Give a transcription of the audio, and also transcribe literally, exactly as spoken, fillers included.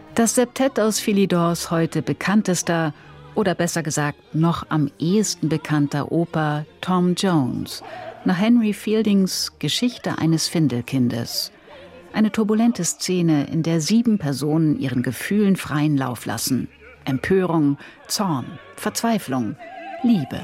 Das Septett aus Philidors heute bekanntester oder besser gesagt noch am ehesten bekannter Oper Tom Jones nach Henry Fieldings Geschichte eines Findelkindes. Eine turbulente Szene, in der sieben Personen ihren Gefühlen freien Lauf lassen. Empörung, Zorn, Verzweiflung, Liebe.